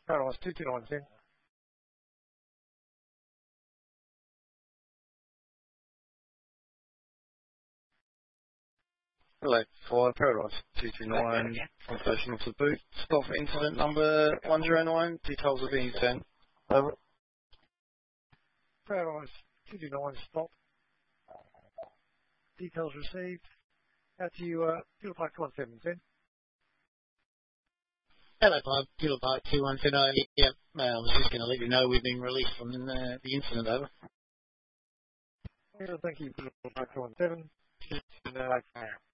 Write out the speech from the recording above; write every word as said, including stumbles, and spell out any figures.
Paradise two two nine ten. Hello, for Paradise two two nine, translation of the boot. Stop incident number one zero nine, details of being sent. Over. Paradise two two nine, stop. Details received. Out to you, uh, Fuel Park two one seven ten. Hello, Bob. Fuel Park two one seven zero. Yep, uh, I was just going to let you know we've been released from the, the incident, over. Thank you, Fuel Park two one seven.